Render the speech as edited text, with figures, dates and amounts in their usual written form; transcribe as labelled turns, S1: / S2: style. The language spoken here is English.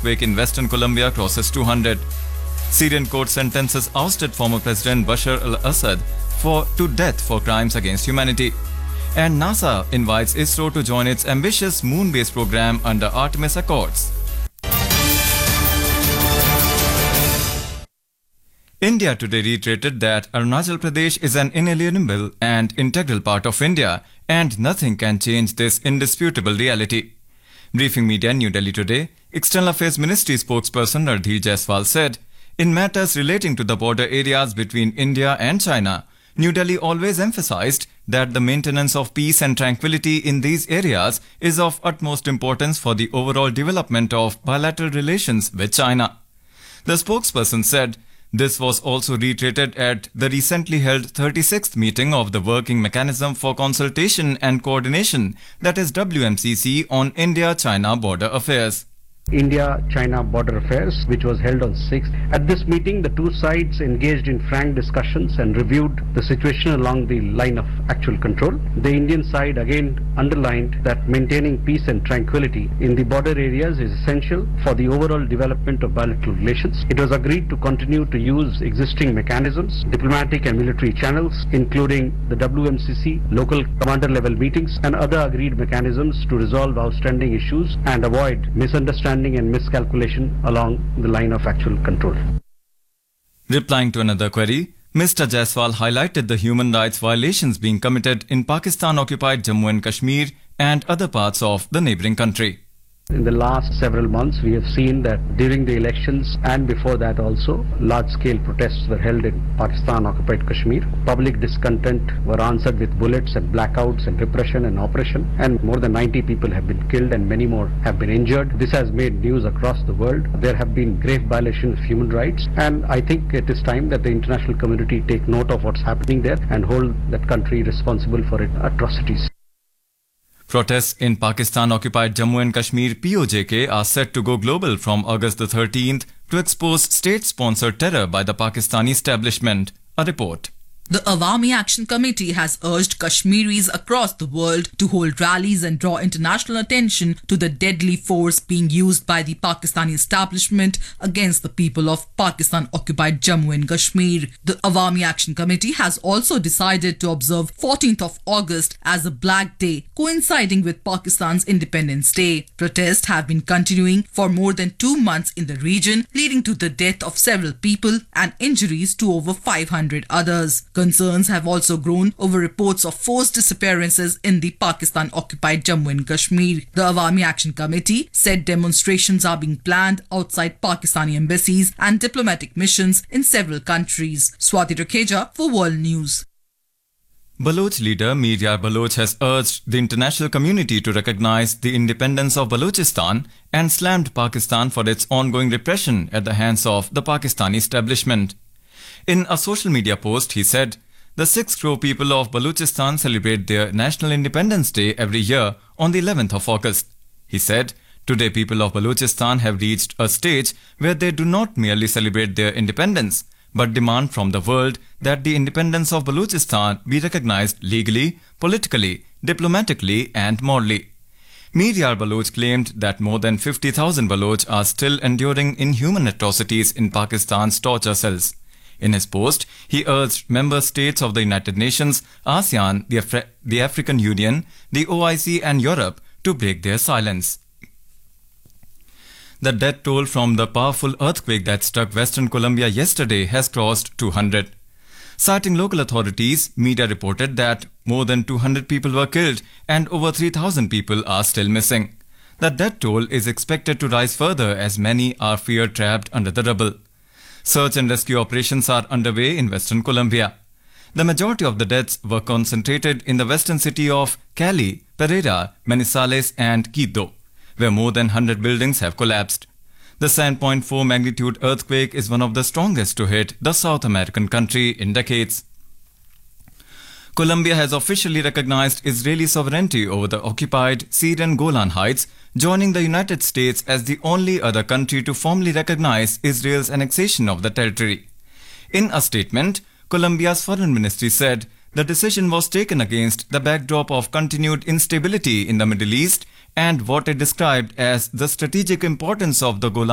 S1: earthquake in Western Colombia crosses 200. Syrian court sentences ousted former President Bashar al-Assad to death for crimes against humanity. And NASA invites ISRO to join its ambitious moon-based program under Artemis Accords. India today reiterated that Arunachal Pradesh is an inalienable and integral part of India, and nothing can change this indisputable reality. Briefing media New Delhi today, External Affairs Ministry spokesperson Ranveer Jaiswal said, in matters relating to the border areas between India and China, New Delhi always emphasized that the maintenance of peace and tranquility in these areas is of utmost importance for the overall development of bilateral relations with China. The spokesperson said, this was also reiterated at the recently held 36th meeting of the Working Mechanism for Consultation and Coordination, that is WMCC, on India-China border affairs.
S2: India-China border affairs, which was held on 6th. At this meeting, the two sides engaged in frank discussions and reviewed the situation along the line of actual control. The Indian side again underlined that maintaining peace and tranquility in the border areas is essential for the overall development of bilateral relations. It was agreed to continue to use existing mechanisms, diplomatic and military channels, including the WMCC, local commander-level meetings, and other agreed mechanisms to resolve outstanding issues and avoid misunderstanding and miscalculation along the line of actual control.
S1: Replying to another query, Mr. Jaiswal highlighted the human rights violations being committed in Pakistan-occupied Jammu and Kashmir and other parts of the neighbouring country.
S2: In the last several months, we have seen that during the elections and before that also, large-scale protests were held in Pakistan-occupied Kashmir. Public discontent were answered with bullets and blackouts and repression and oppression, and more than 90 people have been killed and many more have been injured. This has made news across the world. There have been grave violations of human rights, and I think it is time that the international community take note of what's happening there and hold that country responsible for its atrocities.
S1: Protests in Pakistan-occupied Jammu and Kashmir POJK are set to go global from August the 13th to expose state-sponsored terror by the Pakistani establishment. A report.
S3: The Awami Action Committee has urged Kashmiris across the world to hold rallies and draw international attention to the deadly force being used by the Pakistani establishment against the people of Pakistan-occupied Jammu and Kashmir. The Awami Action Committee has also decided to observe 14th of August as a Black Day, coinciding with Pakistan's Independence Day. Protests have been continuing for more than 2 months in the region, leading to the death of several people and injuries to over 500 others. Concerns have also grown over reports of forced disappearances in the Pakistan-occupied Jammu and Kashmir. The Awami Action Committee said demonstrations are being planned outside Pakistani embassies and diplomatic missions in several countries. Swati Rakeja for World News.
S1: Baloch leader Mir Yar Baloch has urged the international community to recognize the independence of Balochistan and slammed Pakistan for its ongoing repression at the hands of the Pakistani establishment. In a social media post, he said, the 6 crore people of Balochistan celebrate their National Independence Day every year on the 11th of August. He said, today people of Balochistan have reached a stage where they do not merely celebrate their independence, but demand from the world that the independence of Balochistan be recognized legally, politically, diplomatically and morally. Mir Yar Baloch claimed that more than 50,000 Baloch are still enduring inhuman atrocities in Pakistan's torture cells. In his post, he urged member states of the United Nations, ASEAN, the African Union, the OIC and Europe to break their silence. The death toll from the powerful earthquake that struck Western Colombia yesterday has crossed 200. Citing local authorities, media reported that more than 200 people were killed and over 3,000 people are still missing. The death toll is expected to rise further as many are feared trapped under the rubble. Search and rescue operations are underway in Western Colombia. The majority of the deaths were concentrated in the western city of Cali, Pereira, Manizales and Quito, where more than 100 buildings have collapsed. The 7.4 magnitude earthquake is one of the strongest to hit the South American country in decades. Colombia has officially recognized Israeli sovereignty over the occupied Syrian Golan Heights, joining the United States as the only other country to formally recognize Israel's annexation of the territory. In a statement, Colombia's foreign ministry said the decision was taken against the backdrop of continued instability in the Middle East and what it described as the strategic importance of the Golan